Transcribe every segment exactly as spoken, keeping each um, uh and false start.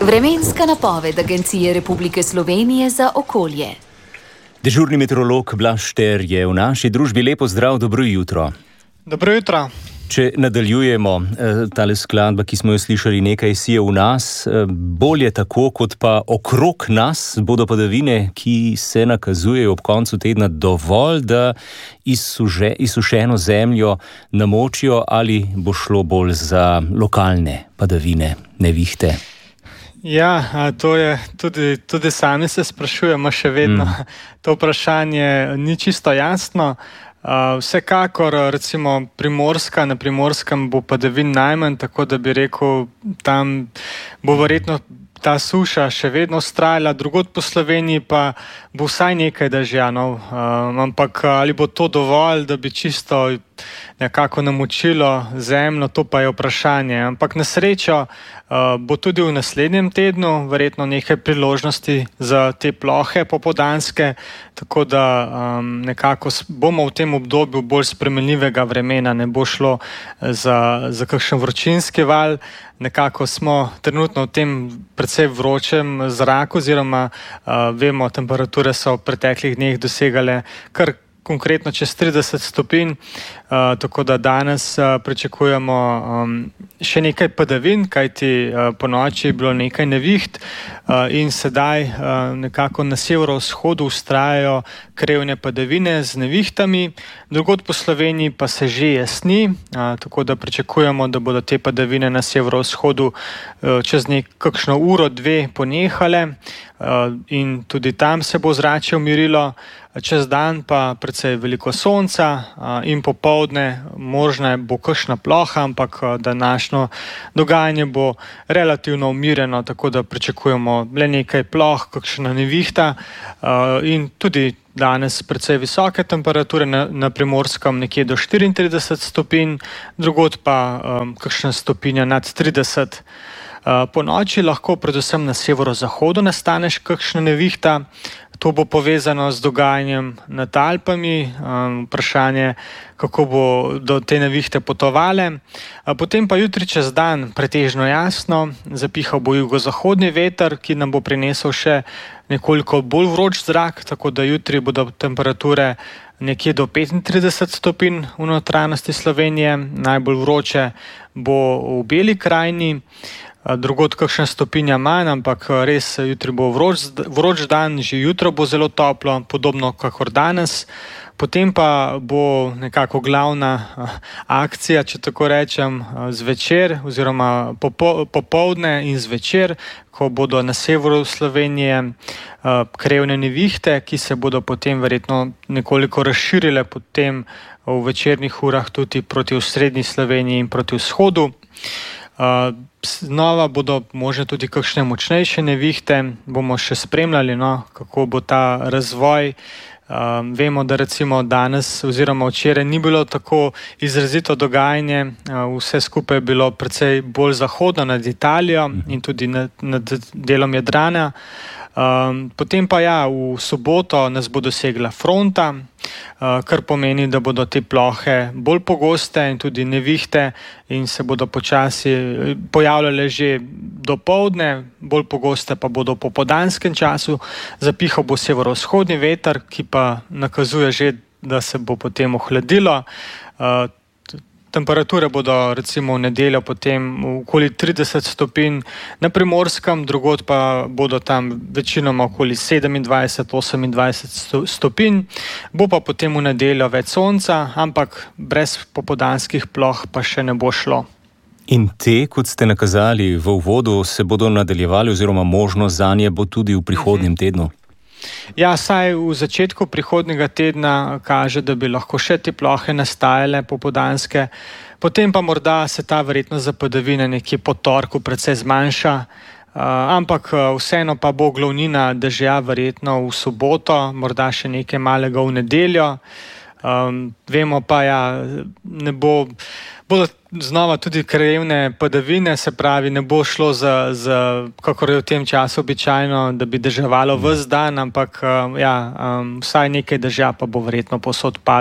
Vremenska napoved Agencije Republike Slovenije za okolje. Dežurni meteorolog Blaž Šter je v naši družbi. Lepo zdrav, dobro jutro. Dobro jutro. Če nadaljujemo, tale skladba, ki smo jo slišali, Nekaj sije v nas, bolje tako kot pa okrog nas bodo padavine, ki se nakazujejo ob koncu tedna, dovolj, da izsuže, izsušeno zemljo namočijo, ali bo šlo bolj za lokalne padavine, nevihte? Ja, to je tudi, tudi sami se sprašujemo še vedno. Mm. To vprašanje ni čisto jasno. Uh, vsekakor, recimo Primorska, na Primorskem bo padavin najmanj, tako da bi rekel, tam bo verjetno ta suša še vedno vztrajala, drugod po Sloveniji pa bo vsaj nekaj dežjanov. Uh, ampak ali bo to dovolj, da bi čisto nekako namočilo zemljo, to pa je vprašanje. Ampak na srečo uh, bo tudi v naslednjem tednu verjetno nekaj priložnosti za te plohe popoldanske, tako da um, nekako bomo v tem obdobju bolj spremenljivega vremena, ne bo šlo za, za kakšen vročinski val. Nekako smo trenutno v tem precej vročem zraku, oziroma uh, vemo, temperature so v preteklih dneh dosegale kar konkretno čez trideset stopinj, uh, tako da danes uh, pričakujemo um, še nekaj padavin, kajti uh, po noči je bilo nekaj neviht uh, in sedaj uh, nekako na severovzhodu vztrajajo krevne padavine z nevihtami, drugod po Sloveniji pa se že jasni, uh, tako da pričakujemo, da bodo te padavine na severovzhodu uh, čez nekakšno uro, dve ponehale uh, in tudi tam se bo zrače umirilo. Čez dan pa precej veliko sonca in popoldne možna bo kakšna ploha, ampak današnjo dogajanje bo relativno umirjeno, tako da pričakujemo le nekaj ploh, kakšna nevihta in tudi danes precej visoke temperature, na, na Primorskem nekje do štiriintrideset stopinj, drugod pa um, kakšna stopinja nad trideset. Uh, po noči lahko predvsem na severozahodu nastane kakšna nevihta. To bo povezano z dogajanjem nad Alpami, um, vprašanje, kako bo do te nevihte potovale. Uh, potem pa jutri čez dan pretežno jasno, zapihal bo jugozahodni veter, ki nam bo prinesel še nekoliko bolj vroč zrak, tako da jutri bodo temperature nekje do petintrideset stopinj v notranjosti Slovenije, najbolj vroče bo v Beli krajini. Drugod kakšna stopinja manj, ampak res jutri bo vroč, vroč dan, že jutro bo zelo toplo, podobno kakor danes. Potem pa bo nekako glavna akcija, če tako rečem, zvečer oziroma popo, popoldne in zvečer, ko bodo na severu Slovenije krevne nevihte, ki se bodo potem verjetno nekoliko razširile potem v večernih urah tudi proti osrednji Sloveniji in proti vzhodu. Znova bodo možne tudi kakšne močnejše nevihte, bomo še spremljali, no, kako bo ta razvoj. Um, vemo, da recimo danes oziroma včeraj ni bilo tako izrazito dogajanje, uh, vse skupaj je bilo precej bolj zahodno nad Italijo in tudi nad, nad delom Jadrana. Um, potem pa ja, v soboto nas bo dosegla fronta, uh, kar pomeni, da bodo te plohe bolj pogoste in tudi nevihte in se bodo počasi pojavljale že dopoldne, bolj pogoste pa bodo v popoldanskem času. Zapihal bo severovzhodni veter, ki pa nakazuje že, da se bo potem ohladilo. Uh, Temperature bodo recimo v nedeljo potem okoli trideset stopinj na Primorskem, drugod pa bodo tam večinoma okoli sedemindvajset do osemindvajset stopinj. Bo pa potem v nedeljo več sonca, ampak brez popoldanskih ploh pa še ne bo šlo. In te, kot ste nakazali v uvodu, se bodo nadaljevali oziroma možnost zanje bo tudi v prihodnjem mm-hmm. tednu? Ja, saj v začetku prihodnjega tedna kaže, da bi lahko še te plohe nastajale popoldanske, potem pa morda se ta verjetnost za padavine nekje po torku precej zmanjša, uh, ampak vseeno pa bo glavnina dežja verjetno v soboto, morda še nekaj malega v nedeljo. Um, vemo pa, ja, ne bo, bodo znova tudi krajevne padavine, se pravi, ne bo šlo za, za kakor je v tem času običajno, da bi deževalo ves dan, ampak um, ja, um, vsaj nekaj dežja pa bo verjetno povsod padlo.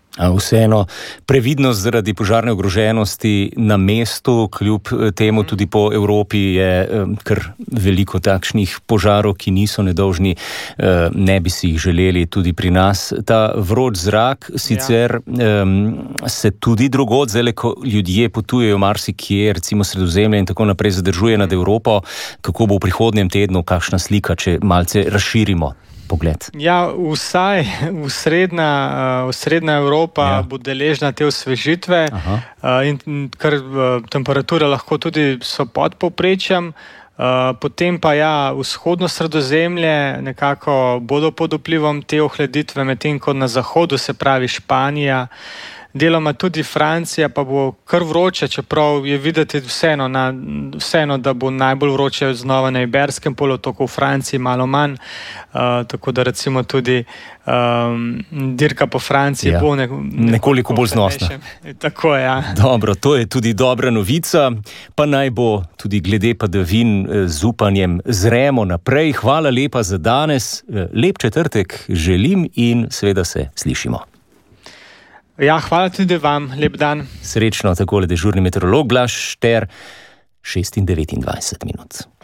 Vseeno, previdnost zaradi požarne ogroženosti na mestu, kljub temu tudi po Evropi je kar veliko takšnih požarov, ki niso nedolžni, ne bi si jih želeli tudi pri nas. Ta vroč zrak sicer ja. se tudi drugod, zdaj, ko ljudje potujejo marsikje, recimo Sredozemlje in tako naprej, zadržuje nad Evropo. Kako bo v prihodnjem tednu, kakšna slika, če malce razširimo pogled? Ja, vsaj srednja, srednja Evropa ja. bo deležna te osvežitve Aha. in kar temperature lahko tudi so pod povprečjem. Potem pa ja, vzhodno Sredozemlje nekako bodo pod vplivom te ohladitve, medtem ko na zahodu, se pravi Španija, deloma tudi Francija, pa bo kar vroče, čeprav je videti vseeno, na, vseeno da bo najbolj vroče znova na Iberskem polotoku, v Franciji malo manj, uh, tako da recimo tudi um, dirka po Franciji ja. bo ne, nekoliko bolj znosna. Tako je, ja. Dobro, to je tudi dobra novica, pa naj bo tudi glede padavin z upanjem zremo naprej. Hvala lepa za danes, lep četrtek želim in seveda se slišimo. Ja, hvala tudi vam, lep dan. Srečno, takole dežurni meteorolog Blaž Šter, šest in devetindvajset minut.